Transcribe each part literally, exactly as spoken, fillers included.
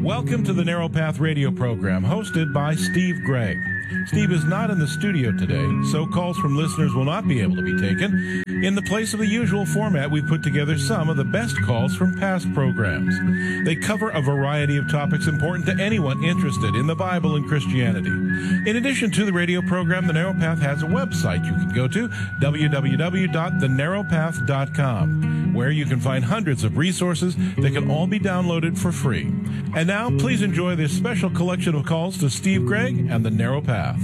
Welcome to the Narrow Path radio program, hosted by Steve Gregg. Steve is not in the studio today, so calls from listeners will not be able to be taken. In the place of the usual format, we've put together some of the best calls from past programs. They cover a variety of topics important to anyone interested in the Bible and Christianity. In addition to the radio program, The Narrow Path has a website you can go to, w w w dot the narrow path dot com, where you can find hundreds of resources that can all be downloaded for free. And now, please enjoy this special collection of calls to Steve Gregg and The Narrow Path.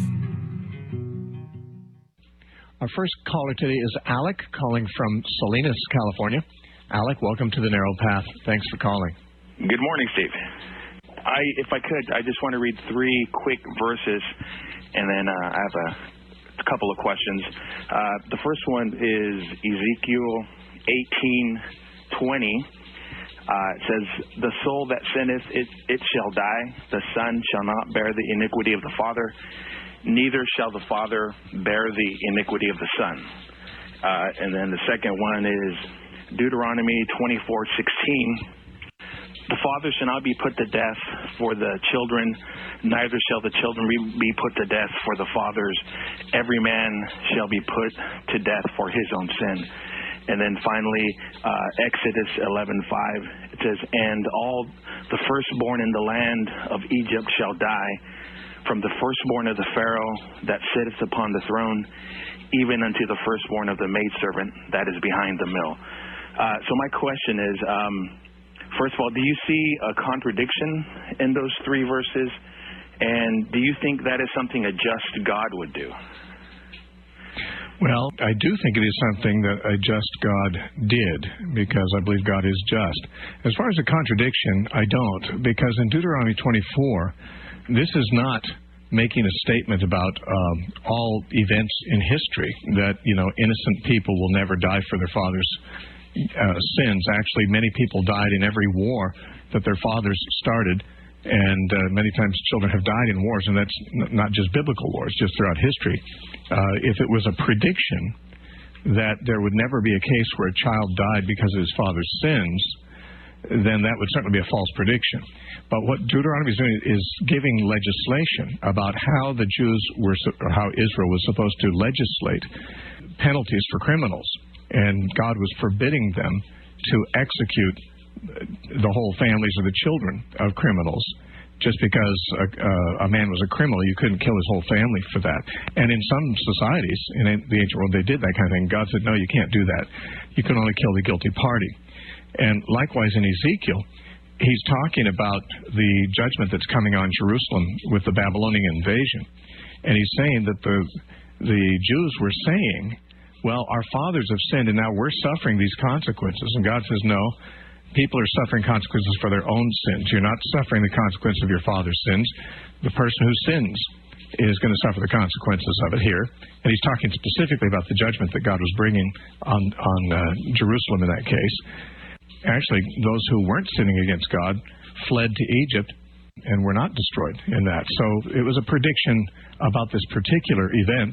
Our first caller today is Alec, calling from Salinas, California. Alec, welcome to The Narrow Path. Thanks for calling. Good morning, Steve. I, if I could, I just want to read three quick verses, and then uh, I have a, a couple of questions. Uh, the first one is Ezekiel eighteen twenty. Uh, it says, "The soul that sinneth, it, it shall die. The son shall not bear the iniquity of the father, neither shall the father bear the iniquity of the son." Uh, and then the second one is Deuteronomy twenty-four sixteen. "The father shall not be put to death for the children, neither shall the children be put to death for the fathers. Every man shall be put to death for his own sin." And then finally, uh, Exodus eleven five, it says, "And all the firstborn in the land of Egypt shall die, from the firstborn of the Pharaoh that sitteth upon the throne, even unto the firstborn of the maidservant that is behind the mill." Uh, so my question is, um, first of all, do you see a contradiction in those three verses? And do you think that is something a just God would do? Well, I do think it is something that a just God did, because I believe God is just. As far as a contradiction, I don't, because in Deuteronomy twenty-four, this is not making a statement about um, all events in history, that, you know, innocent people will never die for their father's uh, sins. Actually, many people died in every war that their fathers started, and uh, many times children have died in wars, and that's n- not just biblical wars, just throughout history. Uh, if it was a prediction that there would never be a case where a child died because of his father's sins, then that would certainly be a false prediction. But what Deuteronomy is doing is giving legislation about how the Jews were, or how Israel was supposed to legislate penalties for criminals, and God was forbidding them to execute the whole families or the children of criminals. Just because a, uh, a man was a criminal, you couldn't kill his whole family for that. And in some societies, in the ancient world, they did that kind of thing. God said, no, you can't do that. You can only kill the guilty party. And likewise in Ezekiel, he's talking about the judgment that's coming on Jerusalem with the Babylonian invasion. And he's saying that the the Jews were saying, well, our fathers have sinned, and now we're suffering these consequences. And God says, no. People are suffering consequences for their own sins. You're not suffering the consequence of your father's sins. The person who sins is going to suffer the consequences of it here. And he's talking specifically about the judgment that God was bringing on, on uh, Jerusalem in that case. Actually, those who weren't sinning against God fled to Egypt and were not destroyed in that. So it was a prediction about this particular event.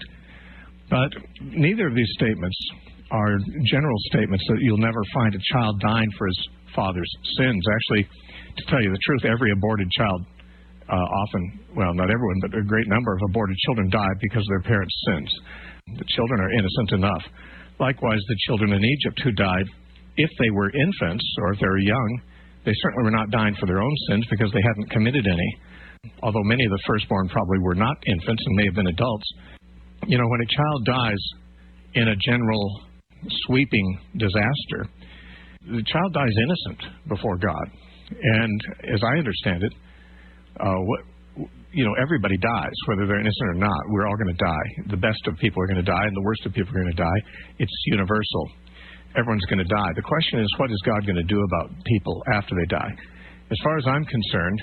But neither of these statements are general statements that you'll never find a child dying for his father's sins. Actually, to tell you the truth, every aborted child uh, often, well, not everyone, but a great number of aborted children die because of their parents' sins. The children are innocent enough. Likewise, the children in Egypt who died, if they were infants or if they were young, they certainly were not dying for their own sins because they hadn't committed any. Although many of the firstborn probably were not infants and may have been adults. You know, when a child dies in a general sweeping disaster, the child dies innocent before God. And as I understand it, uh, what, you know, everybody dies, whether they're innocent or not. We're all going to die. The best of people are going to die, and the worst of people are going to die. It's universal. Everyone's going to die. The question is, what is God going to do about people after they die? As far as I'm concerned,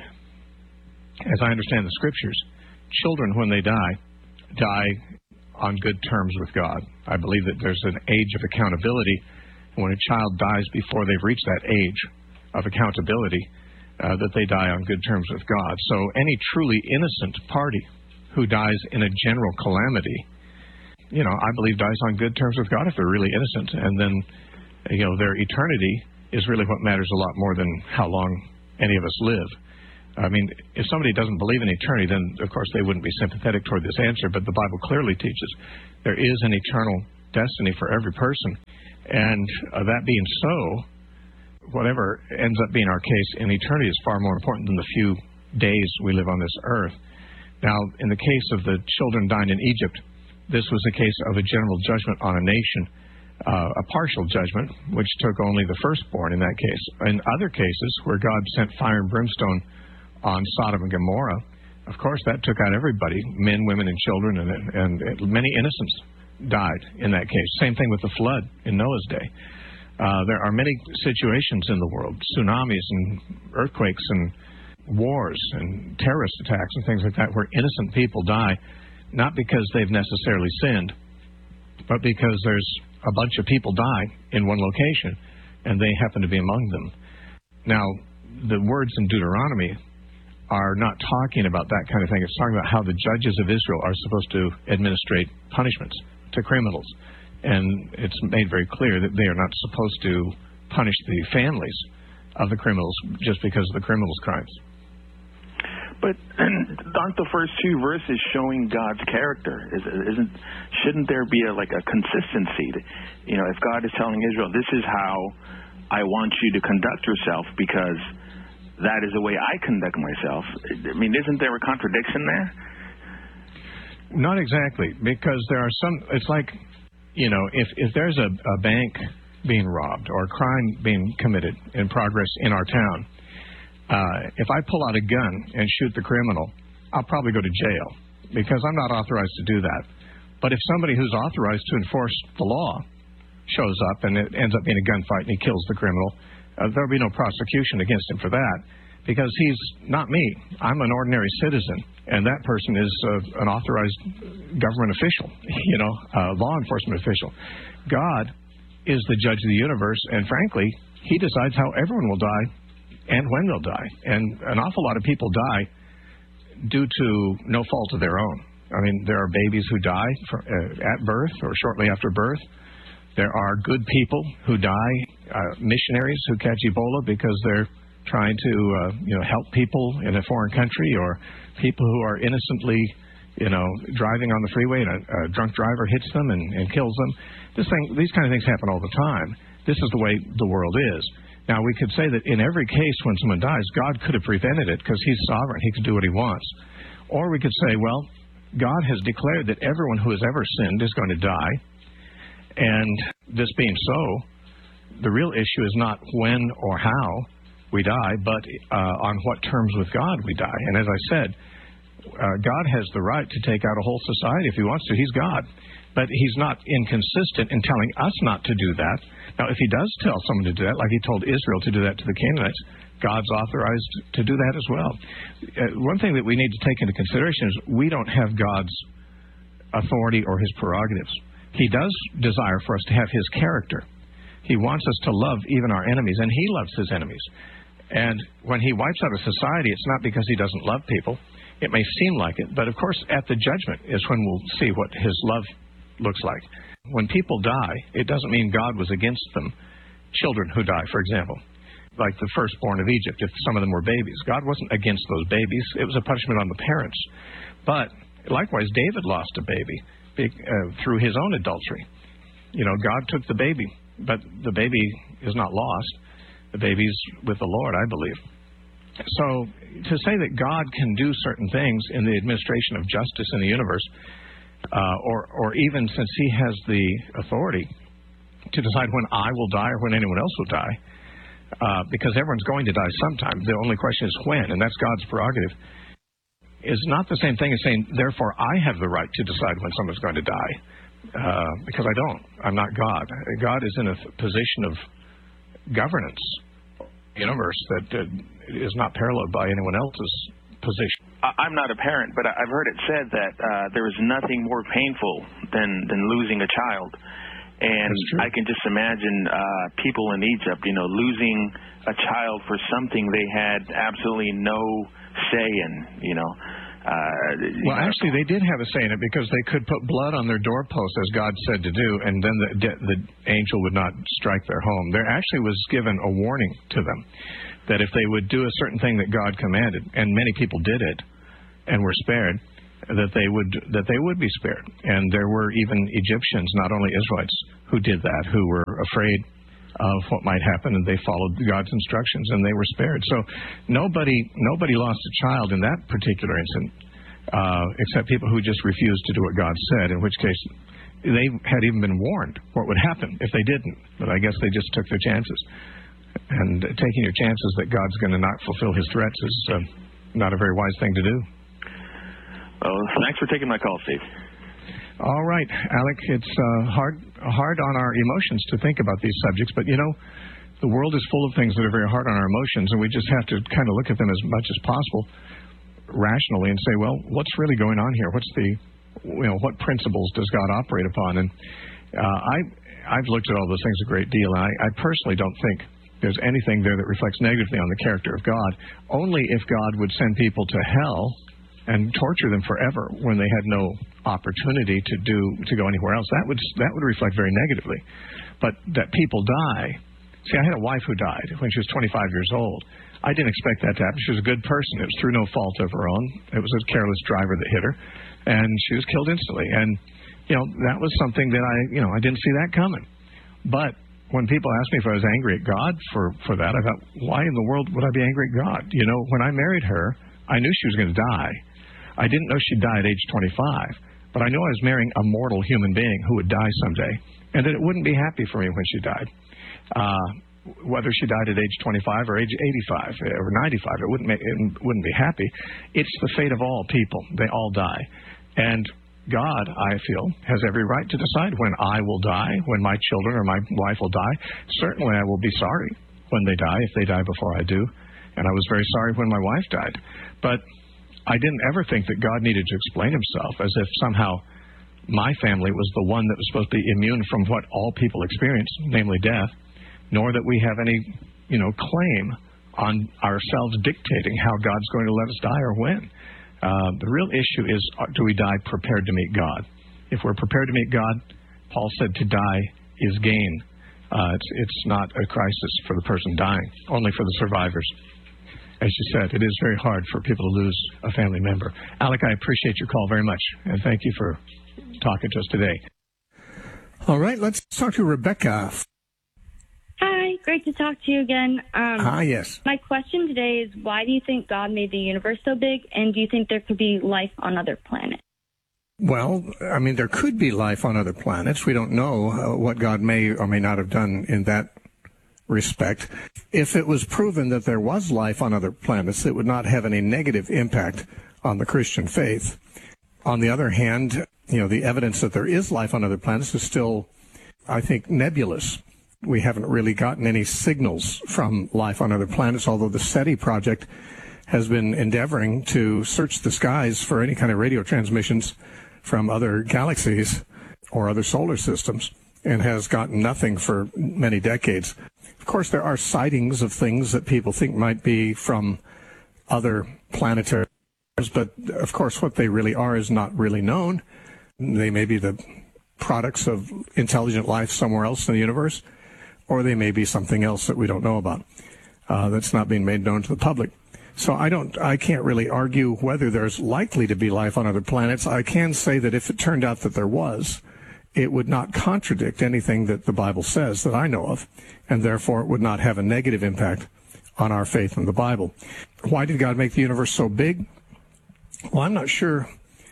as I understand the Scriptures, children, when they die, die on good terms with God. I believe that there's an age of accountability. When a child dies before they've reached that age of accountability, uh, that they die on good terms with God. So any truly innocent party who dies in a general calamity, you know, I believe dies on good terms with God if they're really innocent. And then, you know, their eternity is really what matters a lot more than how long any of us live. I mean, if somebody doesn't believe in eternity, then, of course, they wouldn't be sympathetic toward this answer. But the Bible clearly teaches there is an eternal destiny for every person. And uh, that being so, whatever ends up being our case in eternity is far more important than the few days we live on this earth. Now, in the case of the children dying in Egypt, this was a case of a general judgment on a nation, uh, a partial judgment, which took only the firstborn in that case. In other cases, where God sent fire and brimstone on Sodom and Gomorrah, of course, that took out everybody, men, women, and children, and, and many innocents died in that case. Same thing with the flood in Noah's day. Uh, there are many situations in the world, tsunamis and earthquakes and wars and terrorist attacks and things like that, where innocent people die, not because they've necessarily sinned, but because there's a bunch of people die in one location, and they happen to be among them. Now, the words in Deuteronomy are not talking about that kind of thing. It's talking about how the judges of Israel are supposed to administrate punishments to criminals. And it's made very clear that they are not supposed to punish the families of the criminals just because of the criminals' crimes. But aren't the first two verses showing God's character? Isn't shouldn't there be a, like a consistency? To, you know, if God is telling Israel, "This is how I want you to conduct yourself," because that is the way I conduct myself. I mean, isn't there a contradiction there? Not exactly, because there are some. It's like, you know, if if there's a, a bank being robbed or a crime being committed in progress in our town. Uh, if I pull out a gun and shoot the criminal, I'll probably go to jail because I'm not authorized to do that. But if somebody who's authorized to enforce the law shows up and it ends up being a gunfight and he kills the criminal, uh, there'll be no prosecution against him for that because he's not me. I'm an ordinary citizen, and that person is uh, an authorized government official, you know, uh, law enforcement official. God is the judge of the universe, and frankly, he decides how everyone will die and when they'll die. And an awful lot of people die due to no fault of their own. I mean, there are babies who die for, uh, at birth or shortly after birth. There are good people who die, uh, missionaries who catch Ebola because they're trying to uh, you know, help people in a foreign country, or people who are innocently, you know, driving on the freeway and a, a drunk driver hits them and, and kills them. This thing, these kind of things happen all the time. This is the way the world is. Now, we could say that in every case when someone dies, God could have prevented it because he's sovereign. He can do what he wants. Or we could say, well, God has declared that everyone who has ever sinned is going to die. And this being so, the real issue is not when or how we die, but uh, on what terms with God we die. And as I said, uh, God has the right to take out a whole society if he wants to. He's God. But he's not inconsistent in telling us not to do that. Now, if he does tell someone to do that, like he told Israel to do that to the Canaanites, God's authorized to do that as well. Uh, one thing that we need to take into consideration is we don't have God's authority or his prerogatives. He does desire for us to have his character. He wants us to love even our enemies, and he loves his enemies. And when he wipes out a society, it's not because he doesn't love people. It may seem like it, but of course at the judgment is when we'll see what his love looks like. When people die, it doesn't mean God was against them. Children who die, for example, like the firstborn of Egypt, if some of them were babies, God wasn't against those babies. It was a punishment on the parents. But likewise, David lost a baby uh, through his own adultery. You know, God took the baby, but the baby is not lost. The baby's with the Lord, I believe. So to say that God can do certain things in the administration of justice in the universe, uh, or, or even since he has the authority to decide when I will die or when anyone else will die, uh, because everyone's going to die sometime. The only question is when, and that's God's prerogative, is not the same thing as saying, therefore, I have the right to decide when someone's going to die, uh, because I don't. I'm not God. God is in a position of governance, universe that uh, is not paralleled by anyone else's position. I'm not a parent, but I've heard it said that uh, there is nothing more painful than, than losing a child. And I can just imagine uh, people in Egypt, you know, losing a child for something they had absolutely no say in, you know. Uh, well, actually, they did have a say in it because they could put blood on their doorposts, as God said to do, and then the, the angel would not strike their home. There actually was given a warning to them. that if they would do a certain thing that God commanded, and many people did it and were spared, that they would that they would be spared. And there were even Egyptians, not only Israelites, who did that, who were afraid of what might happen, and they followed God's instructions, and they were spared. So nobody nobody lost a child in that particular incident, uh, except people who just refused to do what God said, in which case they had even been warned what would happen if they didn't. But I guess they just took their chances. And taking your chances that God's going to not fulfill his threats is uh, not a very wise thing to do. Well, thanks for taking my call, Steve. All right, Alec, it's uh, hard hard on our emotions to think about these subjects, but, you know, the world is full of things that are very hard on our emotions, and we just have to kind of look at them as much as possible rationally and say, well, what's really going on here? What's the, you know, what principles does God operate upon? And uh, I, I've looked at all those things a great deal, and I, I personally don't think there's anything there that reflects negatively on the character of God. Only if God would send people to hell and torture them forever when they had no opportunity to do to go anywhere else, that would that would reflect very negatively. But that people die. See, I had a wife who died when she was twenty-five years old. I didn't expect that to happen. She was a good person. It was through no fault of her own. It was a careless driver that hit her, and she was killed instantly. And you know, that was something that I you know I didn't see that coming. But when people asked me if I was angry at God for for that, I thought, why in the world would I be angry at God? You know, when I married her, I knew she was going to die. I didn't know she'd die at age twenty-five, but I knew I was marrying a mortal human being who would die someday, and that it wouldn't be happy for me when she died. Uh, whether she died at age twenty-five or age eighty-five or ninety-five, it wouldn't make, it wouldn't be happy. It's the fate of all people. They all die. And God, I feel, has every right to decide when I will die, when my children or my wife will die. Certainly I will be sorry when they die, if they die before I do. And I was very sorry when my wife died. But I didn't ever think that God needed to explain himself as if somehow my family was the one that was supposed to be immune from what all people experience, namely death, nor that we have any, you know, claim on ourselves dictating how God's going to let us die or when. Uh, the real issue is, do we die prepared to meet God? If we're prepared to meet God, Paul said to die is gain. Uh, it's, it's not a crisis for the person dying, only for the survivors. As you said, it is very hard for people to lose a family member. Alec, I appreciate your call very much, and thank you for talking to us today. All right, let's talk to Rebecca. Hi, great to talk to you again. Um, ah, yes. My question today is, why do you think God made the universe so big, and do you think there could be life on other planets? Well, I mean, there could be life on other planets. We don't know uh, what God may or may not have done in that respect. If it was proven that there was life on other planets, it would not have any negative impact on the Christian faith. On the other hand, you know, the evidence that there is life on other planets is still, I think, nebulous. We haven't really gotten any signals from life on other planets, although the SETI project has been endeavoring to search the skies for any kind of radio transmissions from other galaxies or other solar systems, and has gotten nothing for many decades. Of course, there are sightings of things that people think might be from other planetary, but of course what they really are is not really known. They may be the products of intelligent life somewhere else in the universe, or they may be something else that we don't know about, uh, that's not being made known to the public. So I don't, I can't really argue whether there's likely to be life on other planets. I can say that if it turned out that there was, it would not contradict anything that the Bible says that I know of, and therefore it would not have a negative impact on our faith in the Bible. Why did God make the universe so big? Well, I'm not sure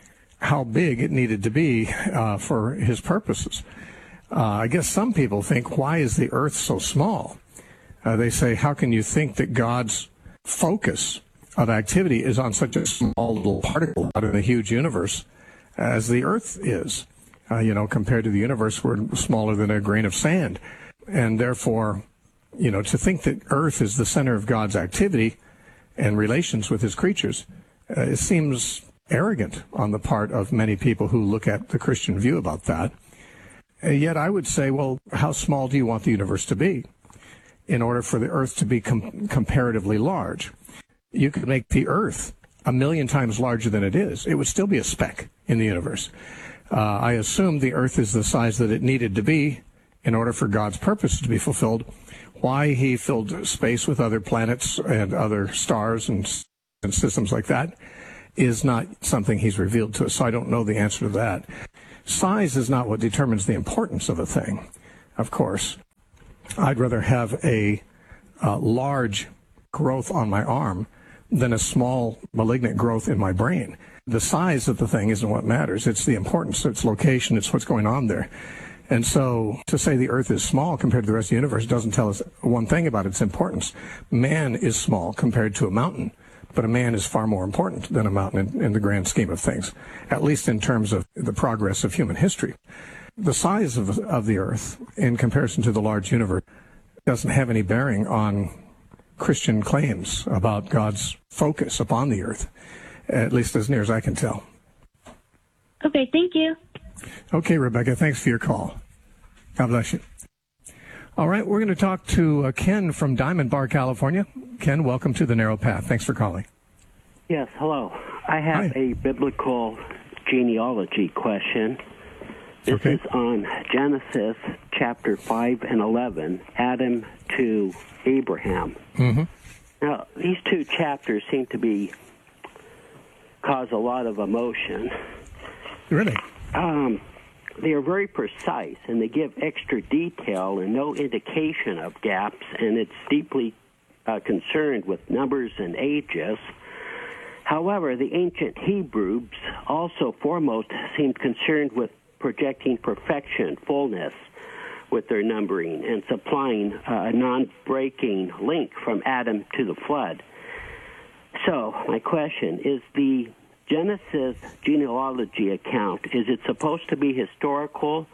how big it needed to be uh, for his purposes. Uh, I guess some people think, why is the earth so small? Uh, they say, how can you think that God's focus of activity is on such a small little particle out in the huge universe as the earth is? Uh, you know, compared to the universe, we're smaller than a grain of sand. And therefore, you know, to think that earth is the center of God's activity and relations with his creatures, uh, it seems arrogant on the part of many people who look at the Christian view about that. And yet I would say, well, how small do you want the universe to be in order for the earth to be com- comparatively large? You could make the earth a million times larger than it is. It would still be a speck in the universe. Uh, I assume the earth is the size that it needed to be in order for God's purpose to be fulfilled. Why he filled space with other planets and other stars and, and systems like that is not something he's revealed to us, so I don't know the answer to that. Size is not what determines the importance of a thing, of course. I'd rather have a uh, large growth on my arm than a small malignant growth in my brain. The size of the thing isn't what matters. It's the importance, its location, it's what's going on there. And so to say the Earth is small compared to the rest of the universe doesn't tell us one thing about its importance. Man is small compared to a mountain, but a man is far more important than a mountain in, in the grand scheme of things, at least in terms of the progress of human history. The size of, of the Earth in comparison to the large universe doesn't have any bearing on Christian claims about God's focus upon the Earth, at least as near as I can tell. Okay, thank you. Okay, Rebecca, thanks for your call. God bless you. All right, we're going to talk to uh, Ken from Diamond Bar, California. Ken, welcome to The Narrow Path. Thanks for calling. Yes, hello. I have Hi. a biblical genealogy question. This Okay. is on Genesis chapter five and eleven, Adam to Abraham. Mm-hmm. Now, these two chapters seem to be cause a lot of emotion. Really? Um, they are very precise, and they give extra detail and no indication of gaps, and it's deeply uh, concerned with numbers and ages. However, the ancient Hebrews also foremost seemed concerned with projecting perfection, fullness, with their numbering and supplying a non-breaking link from Adam to the flood. So, my question is, the Genesis genealogy account, is it supposed to be historical,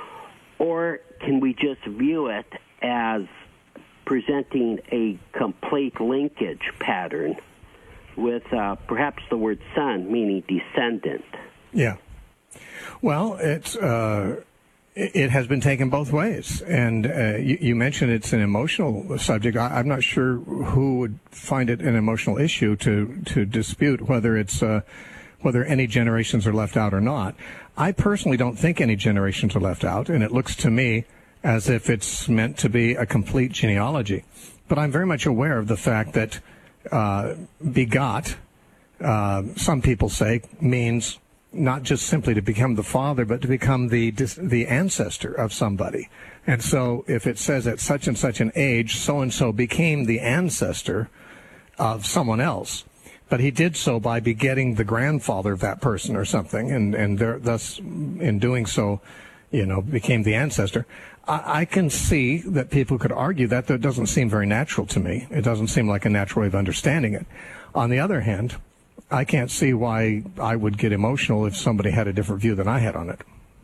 or can we just view it as presenting a complete linkage pattern with uh, perhaps the word son meaning descendant? Yeah. Well, it's uh, it has been taken both ways, and uh, you, you mentioned it's an emotional subject. I, I'm not sure who would find it an emotional issue to to dispute whether it's uh, whether any generations are left out or not. I personally don't think any generations are left out, and it looks to me as if it's meant to be a complete genealogy. But I'm very much aware of the fact that uh, begot, uh, some people say, means not just simply to become the father, but to become the the ancestor of somebody. And so if it says at such and such an age, so-and-so became the ancestor of someone else, but he did so by begetting the grandfather of that person or something, and, and there, thus, in doing so, you know, became the ancestor. I, I can see that people could argue that. That doesn't seem very natural to me. It doesn't seem like a natural way of understanding it. On the other hand, I can't see why I would get emotional if somebody had a different view than I had on it.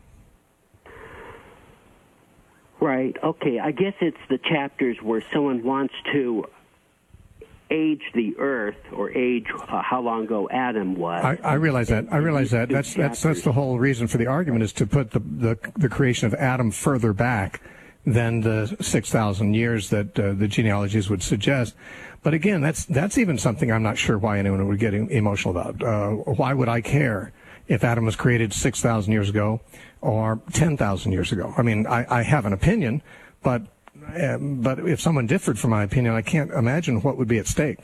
Right. Okay. I guess it's the chapters where someone wants to age the earth or age uh, how long ago Adam was. I, I realize that. I realize that. That's that's that's the whole reason for the argument, is to put the the, the creation of Adam further back than the six thousand years that uh, the genealogies would suggest. But again, that's that's even something I'm not sure why anyone would get emotional about. Uh, why would I care if Adam was created six thousand years ago or ten thousand years ago? I mean, I, I have an opinion, but uh, but if someone differed from my opinion, I can't imagine what would be at stake.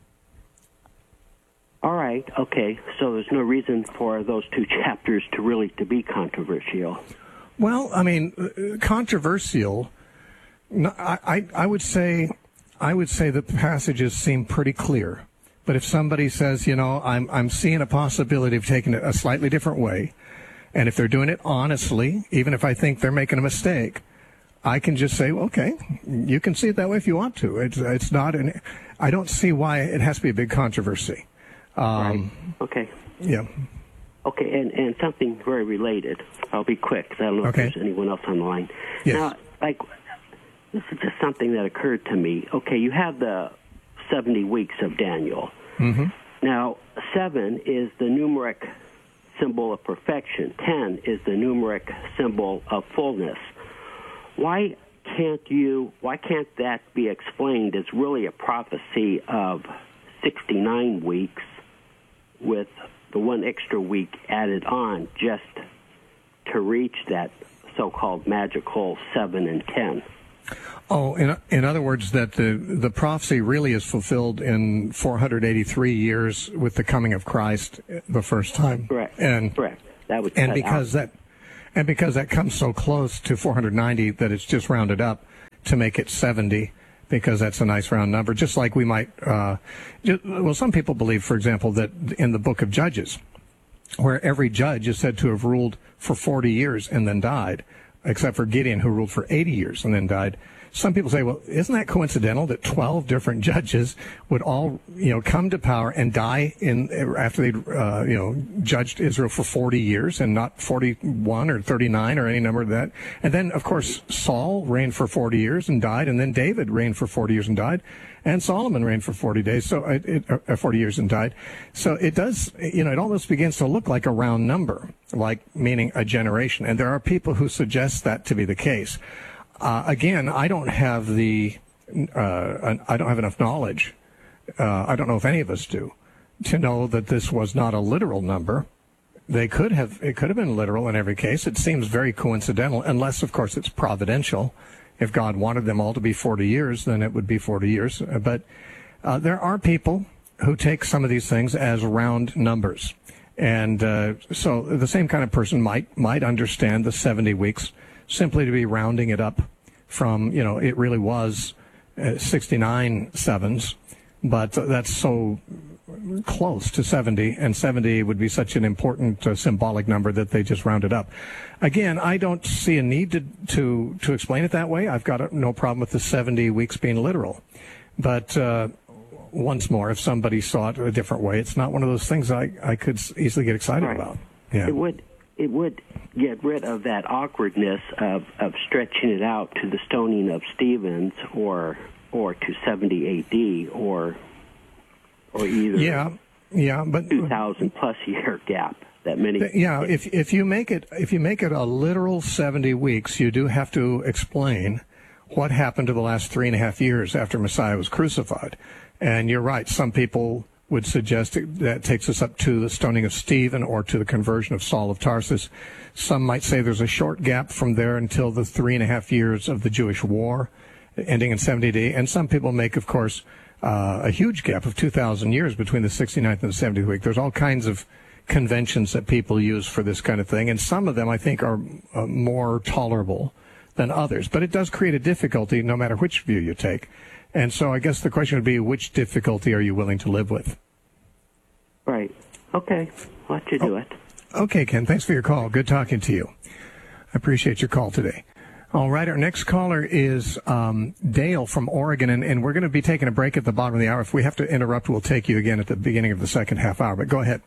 All right. Okay. So there's no reason for those two chapters to really to be controversial. Well, I mean, controversial. I I, I would say. I would say that the passages seem pretty clear. But if somebody says, you know, I'm I'm seeing a possibility of taking it a slightly different way, and if they're doing it honestly, even if I think they're making a mistake, I can just say, okay, you can see it that way if you want to. It's it's not an. I don't see why it has to be a big controversy. Um, right. Okay. Yeah. Okay, and, and something very related. I'll be quick because I don't know Okay. if there's anyone else on the line. Yes. Now, like, this is just something that occurred to me. Okay, you have the seventy weeks of Daniel. Mm-hmm. Now, seven is the numeric symbol of perfection. Ten is the numeric symbol of fullness. Why can't you? Why can't that be explained as really a prophecy of sixty-nine weeks with the one extra week added on just to reach that so-called magical seven and ten? Oh, in in other words, that the the prophecy really is fulfilled in four hundred eighty-three years with the coming of Christ the first time. Correct. And correct. That would and because out. that and because that comes so close to four hundred ninety that it's just rounded up to make it seventy, because that's a nice round number. Just like we might, uh, just, well, some people believe, for example, that in the book of Judges, where every judge is said to have ruled for forty years and then died, except for Gideon, who ruled for eighty years and then died. Some people say, well, isn't that coincidental that twelve different judges would all, you know, come to power and die in after they'd, uh, you know, judged Israel for forty years and not forty-one or thirty-nine or any number of that? And then, of course, Saul reigned for forty years and died, and then David reigned for forty years and died, and Solomon reigned for forty days, so it, it, uh, forty years and died. So it does, you know, it almost begins to look like a round number, like meaning a generation. And there are people who suggest that to be the case. Uh, again, I don't have the, uh, I don't have enough knowledge. Uh, I don't know if any of us do, to know that this was not a literal number. They could have, it could have been literal in every case. It seems very coincidental, unless, of course, it's providential. If God wanted them all to be forty years, then it would be forty years. But uh, there are people who take some of these things as round numbers. And uh, so the same kind of person might might understand the seventy weeks simply to be rounding it up from, you know, it really was uh, sixty-nine sevens, but that's so close to seventy, and seventy would be such an important uh, symbolic number that they just rounded up. Again, I don't see a need to, to, to explain it that way. I've got a, no problem with the seventy weeks being literal. But uh, once more, if somebody saw it a different way, it's not one of those things I, I could easily get excited right. about. Yeah. It would it would get rid of that awkwardness of, of stretching it out to the stoning of Stevens or or to seventy A D or or either yeah, yeah, but two thousand plus year gap that many. Yeah, if if you make it if you make it a literal seventy weeks, you do have to explain what happened to the last three and a half years after Messiah was crucified. And you're right, some people would suggest that takes us up to the stoning of Stephen or to the conversion of Saul of Tarsus. Some might say there's a short gap from there until the three and a half years of the Jewish war, ending in seventy A D. And some people make, of course, uh, a huge gap of two thousand years between the sixty-ninth and the seventieth week. There's all kinds of conventions that people use for this kind of thing, and some of them, I think, are uh, more tolerable than others. But it does create a difficulty no matter which view you take. And so I guess the question would be, which difficulty are you willing to live with? Right. Okay. I'll let you do oh, it. Okay, Ken. Thanks for your call. Good talking to you. I appreciate your call today. All right. Our next caller is um, Dale from Oregon, and, and we're going to be taking a break at the bottom of the hour. If we have to interrupt, we'll take you again at the beginning of the second half hour. But go ahead.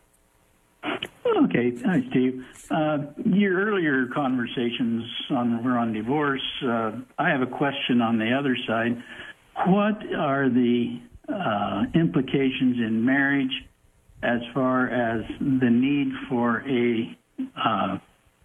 Okay. Hi, Steve. Uh, your earlier conversations on, were on divorce. Uh, I have a question on the other side. What are the uh, implications in marriage as far as the need for a uh,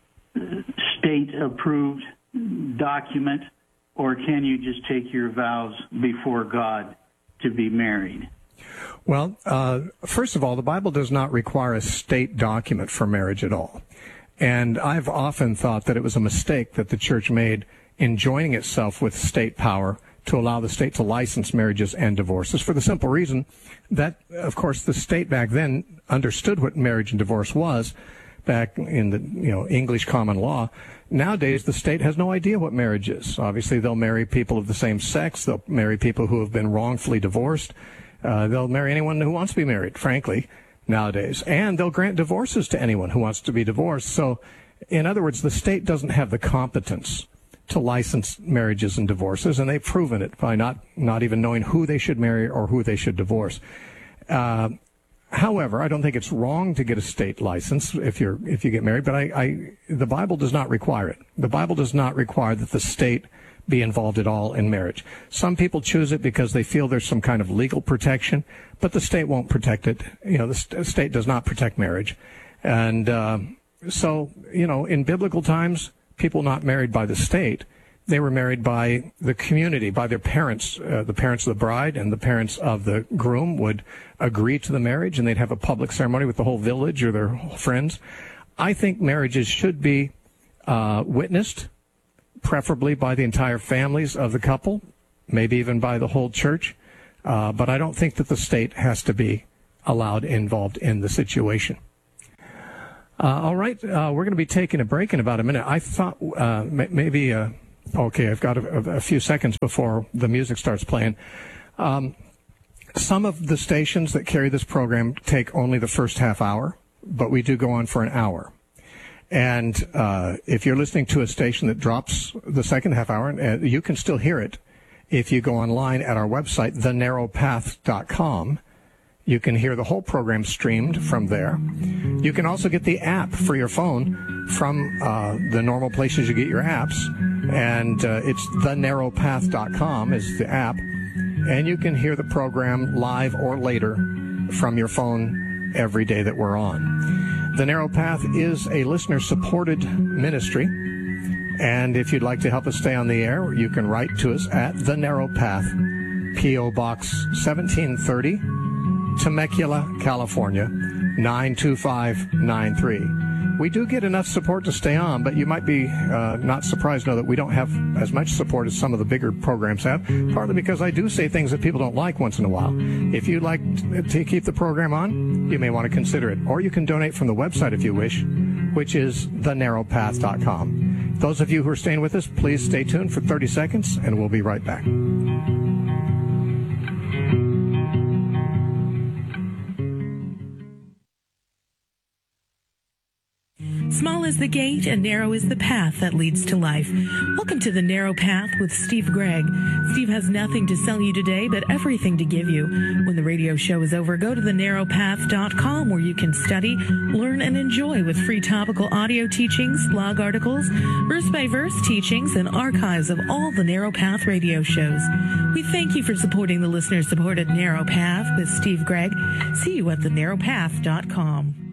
state-approved document, or can you just take your vows before God to be married? Well, uh, first of all, the Bible does not require a state document for marriage at all. And I've often thought that it was a mistake that the church made in joining itself with state power to allow the state to license marriages and divorces, for the simple reason that, of course, the state back then understood what marriage and divorce was back in the, you know, English common law. Nowadays, the state has no idea what marriage is. Obviously, they'll marry people of the same sex. They'll marry people who have been wrongfully divorced. Uh, they'll marry anyone who wants to be married, frankly, nowadays. And they'll grant divorces to anyone who wants to be divorced. So, in other words, the state doesn't have the competence to license marriages and divorces, and they've proven it by not, not even knowing who they should marry or who they should divorce. Uh, however, I don't think it's wrong to get a state license if you're if you get married, but I, I the Bible does not require it. The Bible does not require that the state be involved at all in marriage. Some people choose it because they feel there's some kind of legal protection, but the state won't protect it. You know, the st- state does not protect marriage. And uh, so, you know, in biblical times, people not married by the state, they were married by the community, by their parents. Uh, the parents of the bride and the parents of the groom would agree to the marriage, and they'd have a public ceremony with the whole village or their friends. I think marriages should be uh, witnessed preferably by the entire families of the couple, maybe even by the whole church. Uh, but I don't think that the state has to be allowed involved in the situation. Uh, all right, uh, we're going to be taking a break in about a minute. I thought uh, m- maybe, uh, okay, I've got a, a few seconds before the music starts playing. Um, some of the stations that carry this program take only the first half hour, but we do go on for an hour. And uh, if you're listening to a station that drops the second half hour, uh, you can still hear it if you go online at our website, the narrow path dot com. You can hear the whole program streamed from there. You can also get the app for your phone from uh, the normal places you get your apps. And uh, it's the narrow path dot com is the app. And you can hear the program live or later from your phone every day that we're on. The Narrow Path is a listener-supported ministry. And if you'd like to help us stay on the air, you can write to us at The Narrow Path, P O. Box seventeen thirty, Temecula, California, nine two five nine three. We do get enough support to stay on, but you might be uh, not surprised to know that we don't have as much support as some of the bigger programs have, partly because I do say things that people don't like once in a while. If you'd like to keep the program on, you may want to consider it. Or you can donate from the website if you wish, which is the narrow path dot com. Those of you who are staying with us, please stay tuned for thirty seconds, and we'll be right back. Small is the gate and narrow is the path that leads to life. Welcome to The Narrow Path with Steve Gregg. Steve has nothing to sell you today, but everything to give you. When the radio show is over, go to the narrow path dot com where you can study, learn, and enjoy with free topical audio teachings, blog articles, verse-by-verse teachings, and archives of all the Narrow Path radio shows. We thank you for supporting the listener-supported Narrow Path with Steve Gregg. See you at the narrow path dot com.